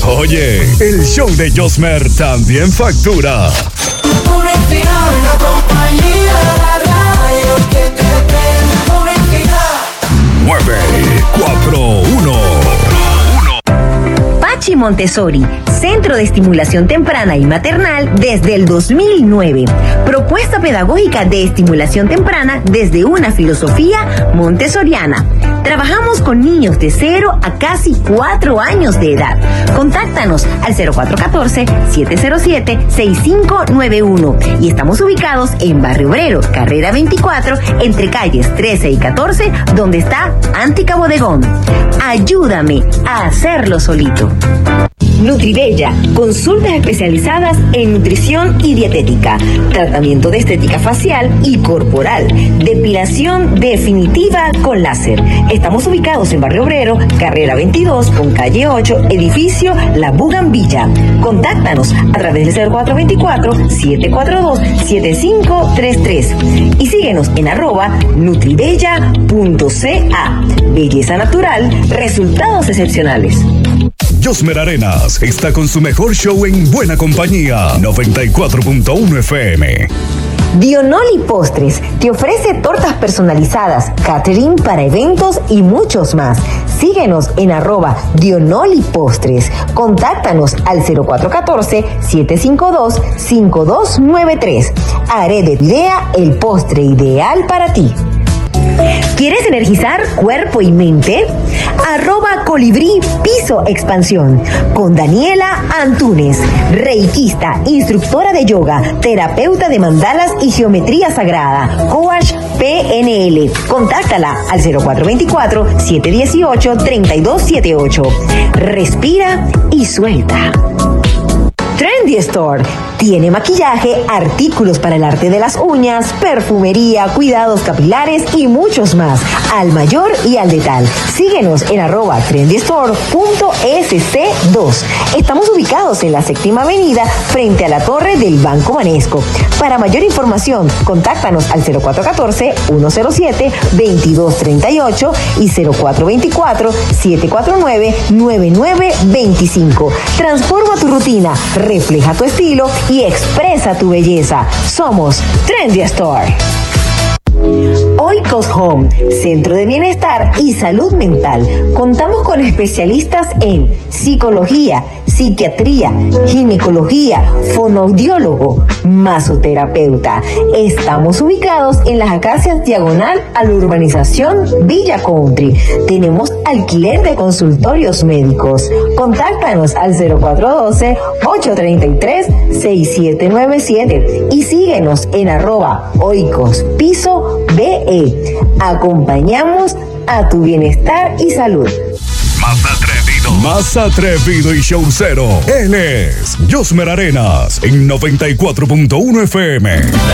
Oye, el show de Josmer también factura. Unificado, la compañía, la radio que te prende. Unificado. 941. Pachi Montessori, Centro de Estimulación Temprana y Maternal desde el 2009. Propuesta pedagógica de estimulación temprana desde una filosofía montessoriana. Trabajamos con niños de 0 a casi 4 años de edad. Contáctanos al 0414-707-6591 y estamos ubicados en Barrio Obrero, carrera 24, entre calles 13 y 14, donde está Antica Bodegón. Ayúdame a hacerlo solito. Nutribella, consultas especializadas en nutrición y dietética, tratamiento de estética facial y corporal, depilación definitiva con láser. Estamos ubicados en Barrio Obrero, carrera 22 con calle 8, edificio La Bugambilla. Contáctanos a través del 0424-742-7533 y síguenos en @nutribella.ca. Belleza natural, resultados excepcionales. Josmer Arenas está con su mejor show en buena compañía. 94.1 FM. Dionoli Postres te ofrece tortas personalizadas, catering para eventos y muchos más. Síguenos en @Dionoli Postres. Contáctanos al 0414-752-5293. Haré de Idea el postre ideal para ti. ¿Quieres energizar cuerpo y mente? @Colibrí Piso Expansión con Daniela Antunes, reikista, instructora de yoga, terapeuta de mandalas y geometría sagrada, coach PNL. Contáctala al 0424-718-3278. Respira y suelta. Trendy Store tiene maquillaje, artículos para el arte de las uñas, perfumería, cuidados capilares y muchos más, al mayor y al detal. Síguenos en @trendystore.sc2. Estamos ubicados en la 7ª Avenida frente a la torre del Banco Banesco. Para mayor información, contáctanos al 0414-107-2238 y 0424-749-9925. Transforma tu rutina, refleja tu estilo y expresa tu belleza. Somos Trendy Store. Oikos Home, Centro de Bienestar y Salud Mental. Contamos con especialistas en psicología, psiquiatría, ginecología, fonoaudiólogo, masoterapeuta. Estamos ubicados en las Acacias diagonal a la urbanización Villa Country. Tenemos alquiler de consultorios médicos. Contáctanos al 0412-833-6797 y síguenos en @OikosPisoBE. Acompañamos a tu bienestar y salud. Más atrevido y showcero. Él es Josmer Arenas en 94.1 FM.